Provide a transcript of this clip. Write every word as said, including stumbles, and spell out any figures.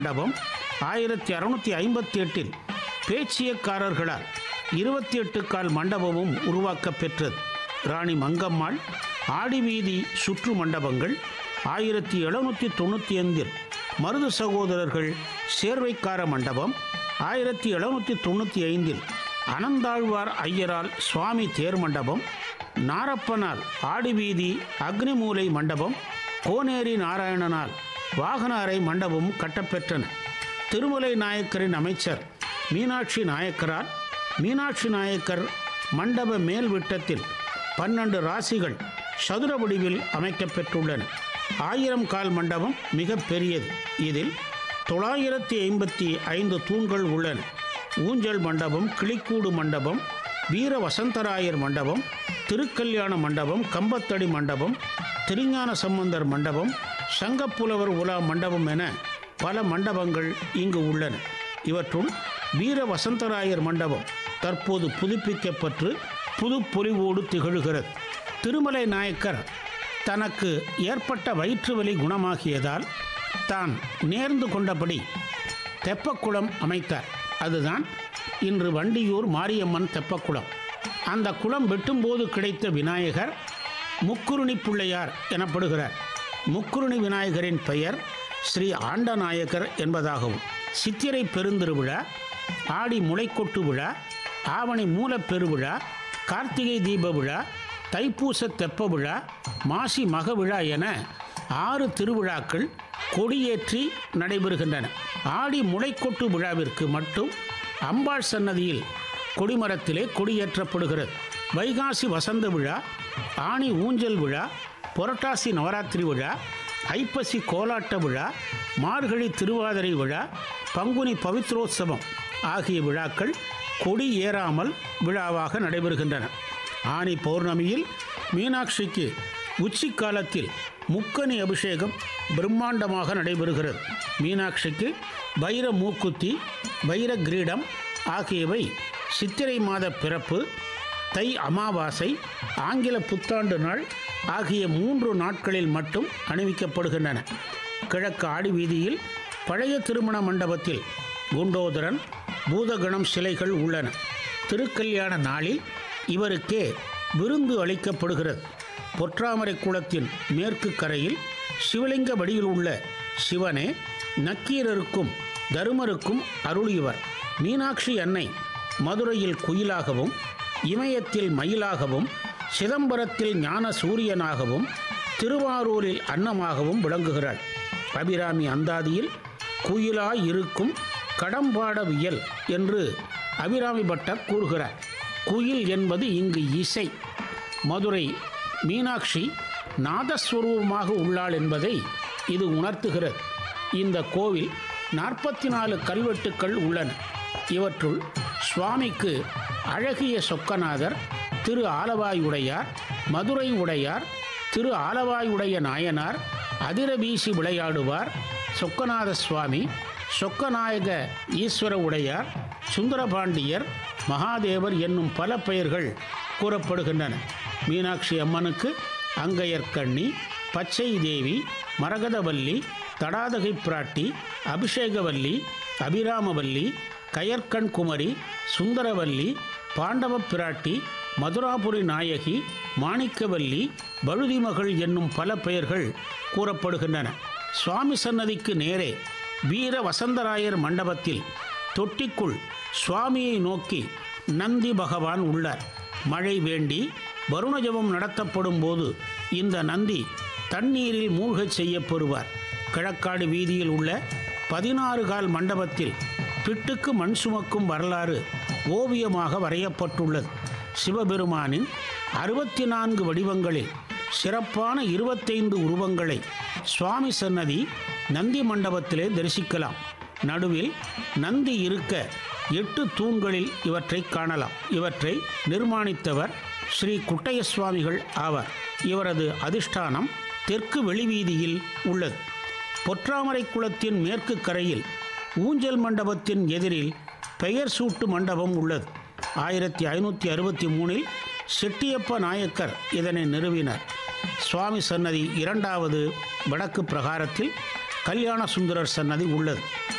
மண்டபம் ஆயிரத்தி அறுநூற்றி ஐம்பத்தி எட்டில் பேச்சியக்காரர்களால் இருபத்தி எட்டு கால் மண்டபமும் உருவாக்க பெற்றது. ராணி மங்கம்மாள் ஆடிவீதி சுற்று மண்டபங்கள் ஆயிரத்தி எழுநூற்றி தொண்ணூற்றி ஐந்தில் மருது சகோதரர்கள் சேர்வைக்கார மண்டபம் ஆயிரத்தி எழுநூற்றி தொண்ணூற்றி ஐந்தில் அனந்தாழ்வார் ஐயரால் சுவாமி தேர் மண்டபம், நாரப்பனால் ஆடிவீதி அக்னிமூலை மண்டபம், கோனேரி நாராயணனால் வாகன அறை மண்டபம் கட்டப்பெற்றன. திருமலை நாயக்கரின் அமைச்சர் மீனாட்சி நாயக்கரால் மீனாட்சி நாயக்கர் மண்டப மேல் விட்டத்தில் பன்னெண்டு ராசிகள் சதுர வடிவில் அமைக்கப்பெற்றுள்ளன. ஆயிரம் கால் மண்டபம் மிக பெரியது. இதில் தொள்ளாயிரத்தி ஐம்பத்தி ஐந்து தூண்கள் உள்ளன. ஊஞ்சல் மண்டபம், கிளிக்கூடு மண்டபம், வீர வசந்தராயர் மண்டபம், திருக்கல்யாண மண்டபம், கம்பத்தடி மண்டபம், திருஞான சம்பந்தர் மண்டபம், சங்கப்புலவர் உலா மண்டபம் என பல மண்டபங்கள் இங்கு உள்ளன. இவற்றுள் வீர வசந்தராயர் மண்டபம் தற்போது புதுப்பிக்கப்பட்டு புதுப்பொலிவோடு திகழ்கிறது. திருமலை நாயக்கர் தனக்கு ஏற்பட்ட வயிற்று வலி குணமாகியதால் தான் நேர்ந்து கொண்டபடி தெப்பக்குளம் அமைத்தார். அதுதான் இன்று வண்டியூர் மாரியம்மன் தெப்பக்குளம். அந்த குளம் வெட்டும்போது கிடைத்த விநாயகர் முக்குருணி பிள்ளையார் எனப்படுகிறார். முக்குருணி விநாயகரின் பெயர் ஸ்ரீ ஆண்டநாயக்கர் என்பதாகவும், சித்திரை பெருந்திருவிழா, ஆடி முளைக்கொட்டு விழா, ஆவணி மூலப்பெருவிழா, கார்த்திகை தீப விழா, தைப்பூச தெப்ப விழா, மாசி மக விழா என ஆறு திருவிழாக்கள் கொடியேற்றி நடைபெறுகின்றன. ஆடி முளைக்கொட்டு விழாவிற்கு மட்டும் அம்பாள் சன்னதியில் கொடிமரத்திலே கொடியேற்றப்படுகிறது. வைகாசி வசந்த விழா, ஆணி ஊஞ்சல் விழா, புரட்டாசி நவராத்திரி விழா, ஐப்பசி கோலாட்ட விழா, மார்கழி திருவாதிரை விழா, பங்குனி பவித்ரோத்சவம் ஆகிய விழாக்கள் கொடி ஏறாமல் விழாவாக நடைபெறுகின்றன. ஆனி பௌர்ணமியில் மீனாட்சிக்கு உச்சி காலத்தில் முக்கனி அபிஷேகம் பிரம்மாண்டமாக நடைபெறுகிறது. மீனாட்சிக்கு வைர மூக்குத்தி, வைர கிரீடம் ஆகியவை சித்திரை மாத பிறப்பு, தை அமாவாசை, ஆங்கில புத்தாண்டு நாள் ஆகிய மூன்று நாட்களில் மட்டும் அணிவிக்கப்படுகின்றன. கிழக்கு ஆடி வீதியில் பழைய திருமண மண்டபத்தில் குண்டோதரன், பூதகணம் சிலைகள் உள்ளன. திருக்கல்யாண நாளில் இவருக்கே விருந்து அளிக்கப்படுகிறது. பொற்றாமரை குளத்தின் மேற்கு கரையில் சிவலிங்க வடிவில் உள்ள சிவனே நக்கீரருக்கும் தருமருக்கும் அருளியவர். மீனாட்சி அன்னை மதுரையில் குயிலாகவும், இமயத்தில் மயிலாகவும், சிதம்பரத்தில் ஞான சூரியனாகவும், திருவாரூரில் அன்னமாகவும் விளங்குகிறாள். அபிராமி அந்தாதியில் குயிலாய் இருக்கும் கடம்பாடவியல் என்று அபிராமி பட்டர் கூறுகிறார். குயில் என்பது இங்கு இசை. மதுரை மீனாட்சி நாதஸ்வரூபமாக உள்ளாள் என்பதை இது உணர்த்துகிறது. இந்த கோவில் நாற்பத்தி நாலு கல்வெட்டுக்கள் உள்ளன. இவற்றுள் சுவாமிக்கு அழகிய சொக்கநாதர், திரு ஆலவாயுடையார், மதுரை உடையார், திரு ஆலவாயுடைய நாயனார், அதிர வீசி விளையாடுவார், சொக்கநாத சுவாமி, சொக்கநாயக ஈஸ்வர உடையார், சுந்தரபாண்டியர், மகாதேவர் என்னும் பல பெயர்கள் கூறப்படுகின்றன. மீனாட்சி அம்மனுக்கு அங்கையர்கண்ணி, பச்சை தேவி, மரகதவல்லி, தடாதகை பிராட்டி, அபிஷேகவல்லி, அபிராமவல்லி, கயற்கண் குமரி, சுந்தரவல்லி, பாண்டவ பிராட்டி, மதுராபுரி நாயகி, மாணிக்கவல்லி, பழுதிமகள் என்னும் பல பெயர்கள் கூறப்படுகின்றன. சுவாமி சன்னதிக்கு நேரே வீர வசந்தராயர் மண்டபத்தில் தொட்டிக்குள் சுவாமியை நோக்கி நந்தி பகவான் உள்ளார். மழை வேண்டி வருணஜபம் நடத்தப்படும் போது இந்த நந்தி தண்ணீரில் மூழ்கச் செய்யப்படுவார். கிழக்காடு வீதியில் உள்ள பதினாறு கால் மண்டபத்தில் பிட்டுக்கு மண் சுமக்கும் வரலாறு ஓவியமாக வரையப்பட்டுள்ளது. சிவபெருமானின் அறுபத்தி நான்கு வடிவங்களில் சிறப்பான இருபத்தைந்து உருவங்களை சுவாமி சன்னதி நந்தி மண்டபத்திலே தரிசிக்கலாம். நடுவில் நந்தி இருக்க எட்டு தூண்களில் இவற்றை காணலாம். இவற்றை நிர்மாணித்தவர் ஸ்ரீ குட்டைய சுவாமிகள் ஆவார். இவரது அதிஷ்டானம் தெற்கு வெளிவீதியில் உள்ளது. பொற்றாமரை குளத்தின் மேற்கு கரையில் ஊஞ்சல் மண்டபத்தின் எதிரில் பெயர் சூட்டு மண்டபம் உள்ளது. ஆயிரத்தி ஐநூற்றி அறுபத்தி மூணில் செட்டியப்ப நாயக்கர் இதனை நிறுவினார். சுவாமி சன்னதி இரண்டாவது வடக்கு பிரகாரத்தில் கல்யாண சுந்தரர் சன்னதி உள்ளது.